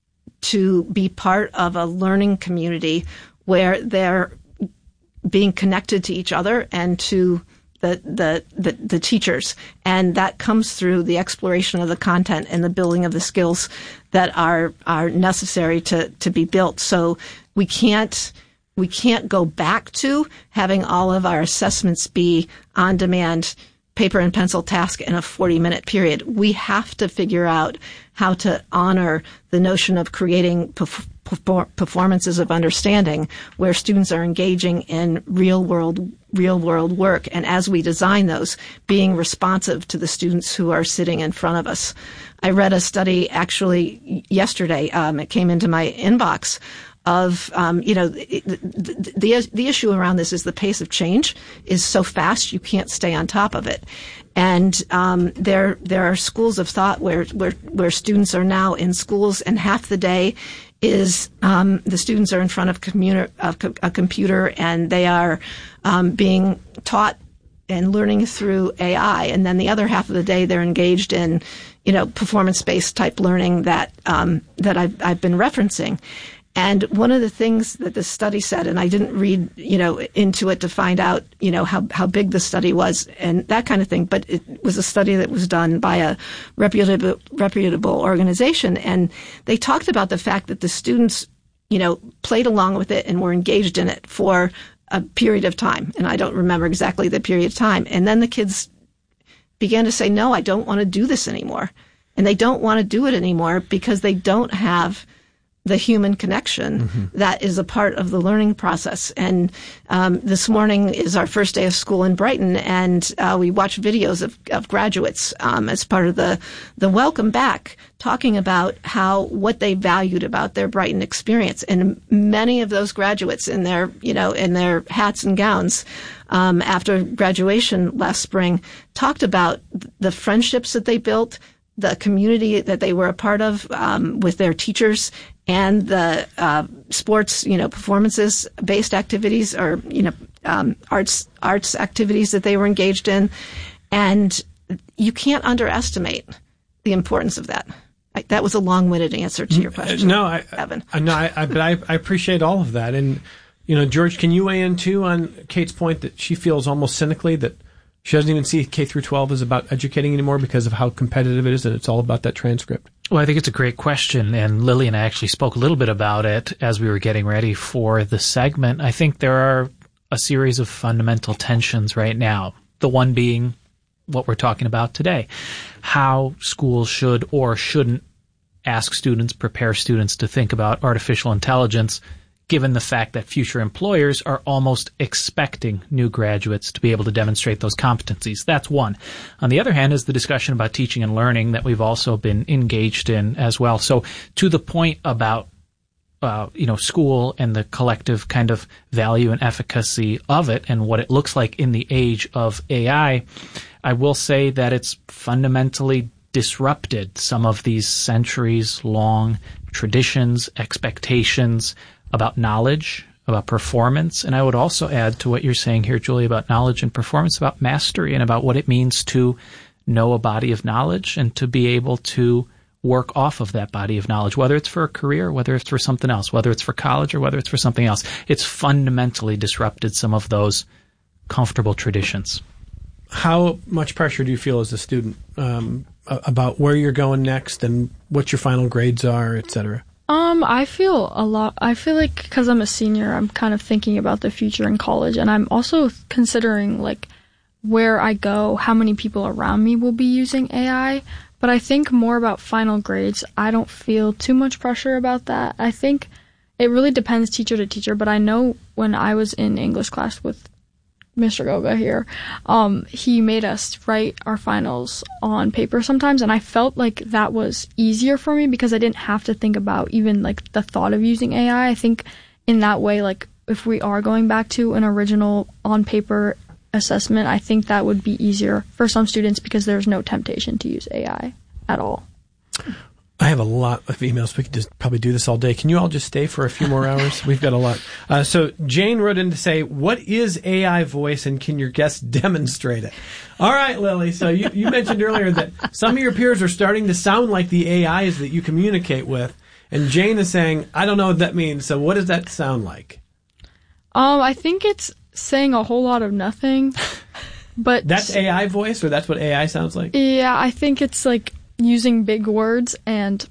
to be part of a learning community where they're being connected to each other and to the, the, the, the teachers. And that comes through the exploration of the content and the building of the skills that are, are necessary to, to be built. So we can't, we can't go back to having all of our assessments be on demand, paper and pencil task in a forty minute period. We have to figure out how to honor the notion of creating perf- perfor- performances of understanding where students are engaging in real world, real world work. And as we design those, being responsive to the students who are sitting in front of us. I read a study actually yesterday. Um, it came into my inbox of, um, you know, the, the, the issue around this is the pace of change is so fast you can't stay on top of it. And, um, there, there are schools of thought where, where, where students are now in schools and half the day is, um, the students are in front of commuter, of a computer and they are, um, being taught and learning through A I. And then the other half of the day they're engaged in, you know, performance-based type learning that, um, that I've, I've been referencing. And one of the things that the study said, and I didn't read, you know, into it to find out, you know, how, how big the study was and that kind of thing, but it was a study that was done by a reputable, reputable organization. And they talked about the fact that the students, you know, played along with it and were engaged in it for a period of time. And I don't remember exactly the period of time. And then the kids began to say, no, I don't want to do this anymore. And they don't want to do it anymore because they don't have the human connection mm-hmm. that is a part of the learning process. And um, this morning is our first day of school in Brighton, and uh, we watched videos of, of graduates um, as part of the the welcome back, talking about how what they valued about their Brighton experience. And many of those graduates in their you know in their hats and gowns um, after graduation last spring talked about the friendships that they built, the community that they were a part of um, with their teachers, and the uh, sports, you know, performances-based activities or, you know, um, arts arts activities that they were engaged in. And you can't underestimate the importance of that. I, that was a long-winded answer to your question, no, I, Evan. I, no, I, I, but I, I appreciate all of that. And, you know, George, can you weigh in, too, on Kate's point that she feels almost cynically that she doesn't even see K through twelve as about educating anymore because of how competitive it is and it's all about that transcript? Well, I think it's a great question, and Lily and I actually spoke a little bit about it as we were getting ready for the segment. I think there are a series of fundamental tensions right now, the one being what we're talking about today, how schools should or shouldn't ask students, prepare students to think about artificial intelligence, given the fact that future employers are almost expecting new graduates to be able to demonstrate those competencies. That's one. On the other hand is the discussion about teaching and learning that we've also been engaged in as well. So to the point about uh, you know, school and the collective kind of value and efficacy of it and what it looks like in the age of A I, I will say that it's fundamentally disrupted some of these centuries-long traditions, expectations about knowledge, about performance. And I would also add to what you're saying here, Julie, about knowledge and performance, about mastery and about what it means to know a body of knowledge and to be able to work off of that body of knowledge, whether it's for a career, whether it's for something else, whether it's for college or whether it's for something else. It's fundamentally disrupted some of those comfortable traditions. How much pressure do you feel as a student um, about where you're going next and what your final grades are, et cetera? Um, I feel a lot, I feel like because I'm a senior, I'm kind of thinking about the future in college, and I'm also considering, like, where I go, how many people around me will be using A I, but I think more about final grades. I don't feel too much pressure about that. I think it really depends teacher to teacher, but I know when I was in English class with Mister Goga here, um, he made us write our finals on paper sometimes, and I felt like that was easier for me because I didn't have to think about even like the thought of using A I. I think in that way, like if we are going back to an original on paper assessment, I think that would be easier for some students because there's no temptation to use A I at all. I have a lot of emails. We could just probably do this all day. Can you all just stay for a few more hours? We've got a lot. Uh, so Jane wrote in to say, what is A I voice and can your guests demonstrate it? All right, Lily. So you, you mentioned earlier that some of your peers are starting to sound like the A Is that you communicate with. And Jane is saying, I don't know what that means. So what does that sound like? Um, I think it's saying a whole lot of nothing. But that's A I voice, or that's what A I sounds like? Yeah, I think it's like using big words and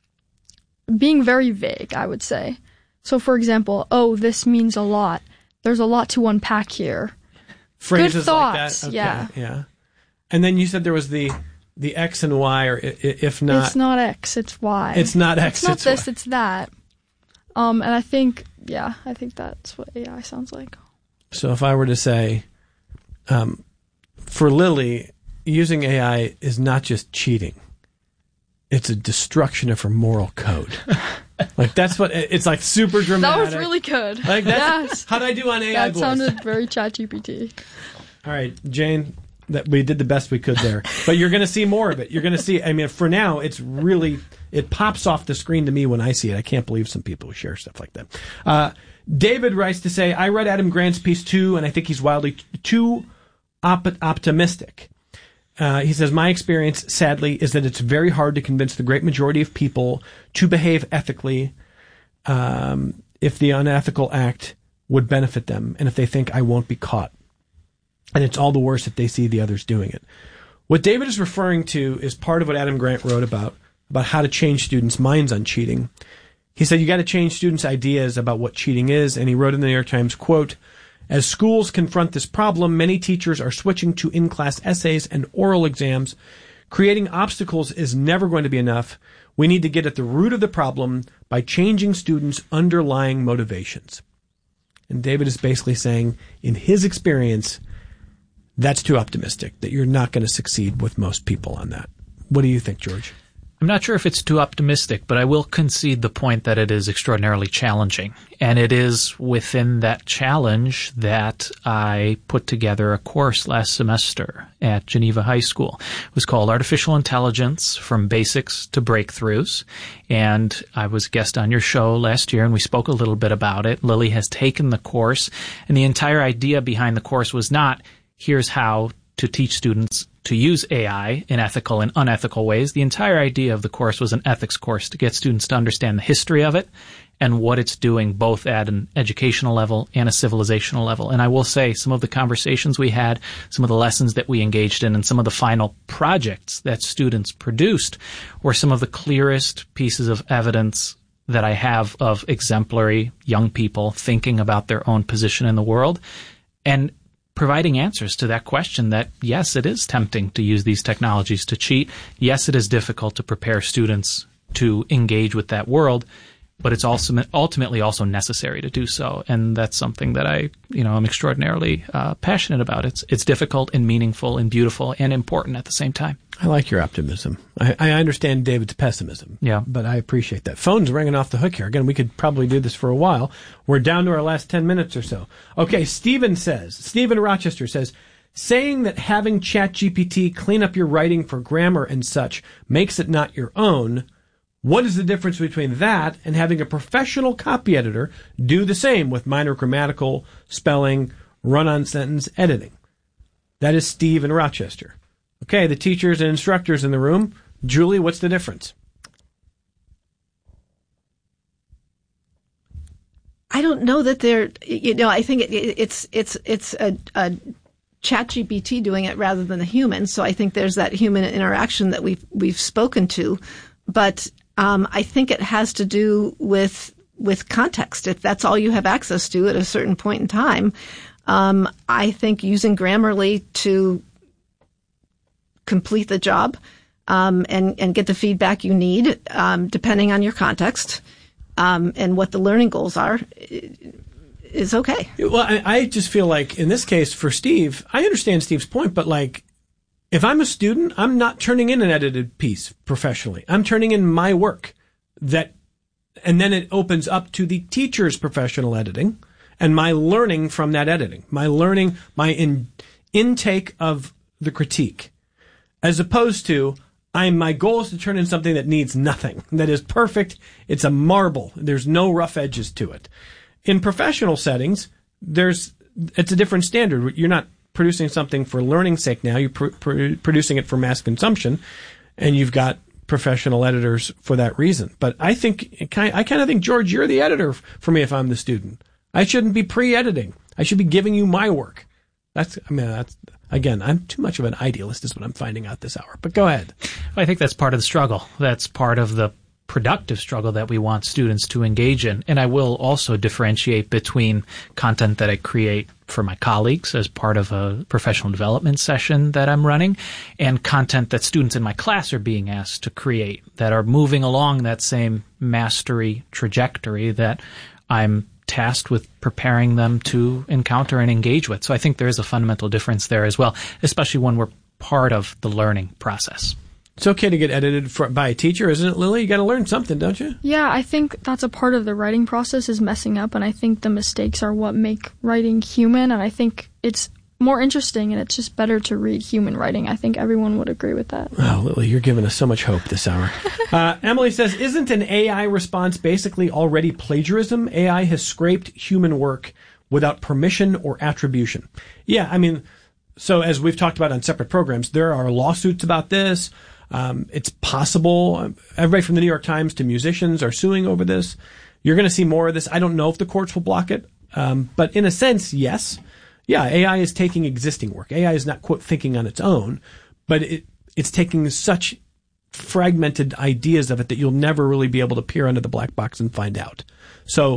being very vague, I would say. So, for example, oh, this means a lot. There's a lot to unpack here. Phrases Good thoughts, like that? Okay, yeah. yeah. And then you said there was the the X and Y, or if not... It's not X, it's Y. It's not X, it's not it's this, Y. it's that. Um, and I think, yeah, I think that's what A I sounds like. So if I were to say, um, for Lily, using A I is not just cheating. It's a destruction of her moral code. Like, that's what, it's like super dramatic. That was really good. Like, that's, yes. How'd I do on A I That voice? sounded very ChatGPT. All right, Jane, that we did the best we could there. But you're going to see more of it. You're going to see, I mean, for now, it's really, it pops off the screen to me when I see it. I can't believe some people share stuff like that. Uh, David writes to say, I read Adam Grant's piece too, and I think he's wildly t- too op- optimistic. Uh, he says, my experience, sadly, is that it's very hard to convince the great majority of people to behave ethically um, if the unethical act would benefit them and if they think I won't be caught. And it's all the worse if they see the others doing it. What David is referring to is part of what Adam Grant wrote about, about how to change students' minds on cheating. He said, you got to change students' ideas about what cheating is. And he wrote in the New York Times, quote, as schools confront this problem, many teachers are switching to in-class essays and oral exams. Creating obstacles is never going to be enough. We need to get at the root of the problem by changing students' underlying motivations. And David is basically saying, in his experience, that's too optimistic, that you're not going to succeed with most people on that. What do you think, George? I'm not sure if it's too optimistic, but I will concede the point that it is extraordinarily challenging. And it is within that challenge that I put together a course last semester at Geneva High School. It was called Artificial Intelligence from Basics to Breakthroughs. And I was a guest on your show last year, and we spoke a little bit about it. Lily has taken the course, and the entire idea behind the course was not, here's how to teach students to use A I in ethical and unethical ways. The entire idea of the course was an ethics course to get students to understand the history of it and what it's doing both at an educational level and a civilizational level. And I will say some of the conversations we had, some of the lessons that we engaged in, and some of the final projects that students produced were some of the clearest pieces of evidence that I have of exemplary young people thinking about their own position in the world and providing answers to that question that, yes, it is tempting to use these technologies to cheat. Yes, it is difficult to prepare students to engage with that world, but it's also ultimately also necessary to do so. And that's something that I, you know, I'm extraordinarily uh, passionate about. It's it's difficult and meaningful and beautiful and important at the same time. I like your optimism. I, I understand David's pessimism. Yeah. But I appreciate that. Phone's ringing off the hook here. Again, we could probably do this for a while. We're down to our last ten minutes or so. Okay, Stephen says, Stephen Rochester says, saying that having ChatGPT clean up your writing for grammar and such makes it not your own. What is the difference between that and having a professional copy editor do the same with minor grammatical, spelling, run-on sentence editing? That is Steve in Rochester. Okay, the teachers and instructors in the room. Julie, what's the difference? I don't know that they're, you know, I think it, it's it's it's a, a ChatGPT doing it rather than a human. So I think there's that human interaction that we've we've spoken to, but um, I think it has to do with with context. If that's all you have access to at a certain point in time, um, I think using Grammarly to complete the job um, and and get the feedback you need, um, depending on your context um, and what the learning goals are, is okay. Well, I, I just feel like in this case for Steve, I understand Steve's point, but like, if I'm a student, I'm not turning in an edited piece professionally. I'm turning in my work that, and then it opens up to the teacher's professional editing and my learning from that editing, my learning, my in, intake of the critique, as opposed to I'm, my goal is to turn in something that needs nothing, that is perfect. It's a marble. There's no rough edges to it. In professional settings, there's, it's a different standard. You're not producing something for learning's sake now. You're pr- pr- producing it for mass consumption, and you've got professional editors for that reason. But I think, I kind of think, George, you're the editor for me if I'm the student. I shouldn't be pre-editing. I should be giving you my work. That's, I mean, that's, again, I'm too much of an idealist is what I'm finding out this hour. But go ahead. I think that's part of the struggle. That's part of the productive struggle that we want students to engage in. And I will also differentiate between content that I create for my colleagues as part of a professional development session that I'm running and content that students in my class are being asked to create that are moving along that same mastery trajectory that I'm tasked with preparing them to encounter and engage with. So I think there is a fundamental difference there as well, especially when we're part of the learning process. It's okay to get edited for, by a teacher, isn't it, Lily? You got to learn something, don't you? Yeah, I think that's a part of the writing process is messing up, and I think the mistakes are what make writing human, and I think it's more interesting, and it's just better to read human writing. I think everyone would agree with that. Oh, Lily, you're giving us so much hope this hour. uh, Emily says, isn't an A I response basically already plagiarism? A I has scraped human work without permission or attribution. Yeah, I mean, so as we've talked about on separate programs, there are lawsuits about this. Um, it's possible. Everybody from the New York Times to musicians are suing over this. You're going to see more of this. I don't know if the courts will block it. Um, but in a sense, yes. Yeah, A I is taking existing work. A I is not, quote, thinking on its own, but it, it's taking such fragmented ideas of it that you'll never really be able to peer under the black box and find out. So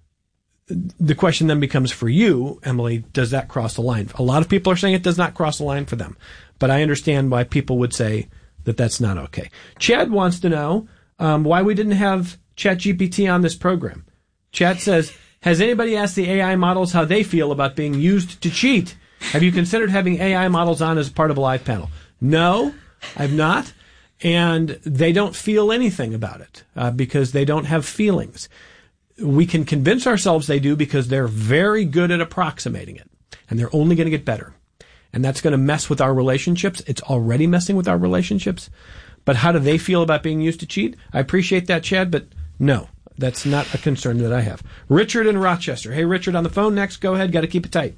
the question then becomes for you, Emily, does that cross the line? A lot of people are saying it does not cross the line for them, but I understand why people would say that that's not okay. Chad wants to know um, why we didn't have ChatGPT on this program. Chad says, has anybody asked the A I models how they feel about being used to cheat? Have you considered having A I models on as part of a live panel? No, I've not. And they don't feel anything about it uh, because they don't have feelings. We can convince ourselves they do because they're very good at approximating it. And they're only going to get better. And that's going to mess with our relationships. It's already messing with our relationships. But how do they feel about being used to cheat? I appreciate that, Chad, but no, that's not a concern that I have. Richard in Rochester. Hey, Richard, on the phone next. Go ahead. Got to keep it tight.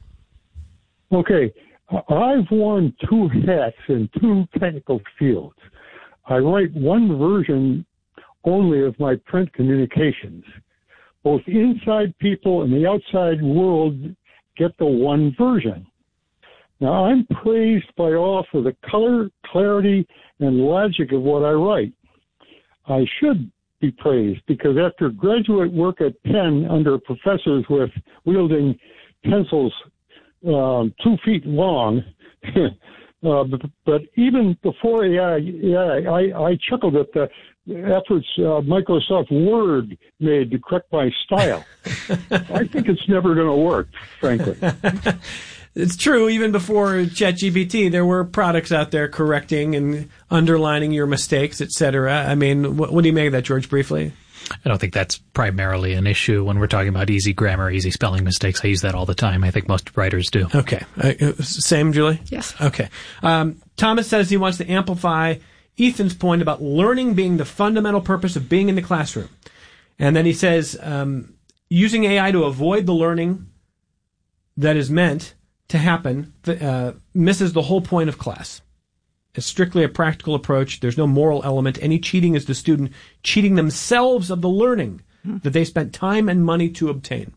Okay. I've worn two hats in two technical fields. I write one version only of my print communications. Both inside people and the outside world get the one version. Now, I'm praised by all for the color, clarity, and logic of what I write. I should be praised because after graduate work at Penn under professors with wielding pencils um, two feet long, uh, but, but even before A I, yeah, I, I chuckled at the efforts uh, Microsoft Word made to correct my style. I think it's never going to work, frankly. It's true. Even before ChatGPT, there were products out there correcting and underlining your mistakes, et cetera. I mean, what, what do you make of that, George, briefly? I don't think that's primarily an issue when we're talking about easy grammar, easy spelling mistakes. I use that all the time. I think most writers do. Okay. Uh, same, Julie? Yes. Okay. Um, Thomas says he wants to amplify Ethan's point about learning being the fundamental purpose of being in the classroom. And then he says um, using A I to avoid the learning that is meant to happen uh, misses the whole point of class. It's strictly a practical approach. There's no moral element. Any cheating is the student cheating themselves of the learning that they spent time and money to obtain.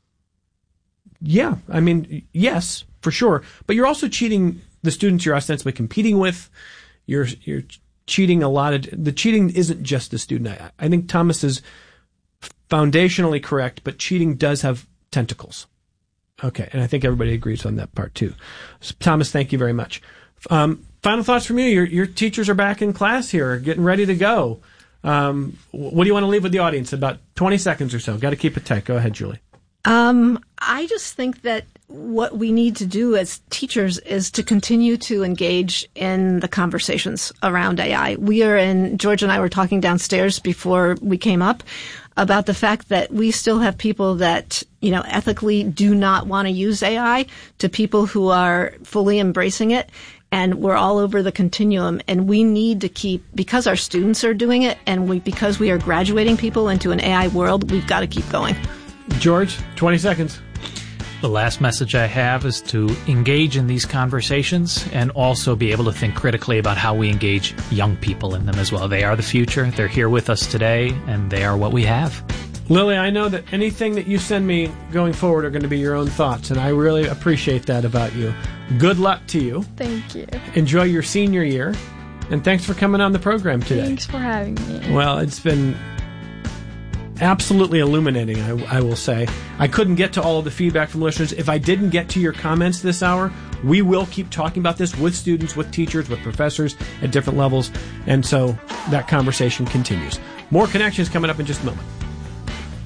Yeah, I mean, yes, for sure. But you're also cheating the students you're ostensibly competing with. You're you're cheating a lot of... The cheating isn't just the student. I, I think Thomas is foundationally correct, but cheating does have tentacles. Okay, and I think everybody agrees on that part too. So, Thomas, thank you very much. Um, final thoughts from you. Your, your teachers are back in class here, getting ready to go. Um, what do you want to leave with the audience? About twenty seconds or so. Got to keep it tight. Go ahead, Julie. Um, I just think that what we need to do as teachers is to continue to engage in the conversations around A I. We are in, George and I were talking downstairs before we came up about the fact that we still have people that, you know, ethically do not want to use A I to people who are fully embracing it. And we're all over the continuum, and we need to keep, because our students are doing it, and we, because we are graduating people into an A I world, we've got to keep going. George, twenty seconds. The last message I have is to engage in these conversations and also be able to think critically about how we engage young people in them as well. They are the future. They're here with us today, and they are what we have. Lily, I know that anything that you send me going forward are going to be your own thoughts, and I really appreciate that about you. Good luck to you. Thank you. Enjoy your senior year, and thanks for coming on the program today. Thanks for having me. Well, it's been absolutely illuminating, I, I will say. I couldn't get to all of the feedback from listeners. If I didn't get to your comments this hour, we will keep talking about this with students, with teachers, with professors at different levels, and so that conversation continues. More Connections coming up in just a moment.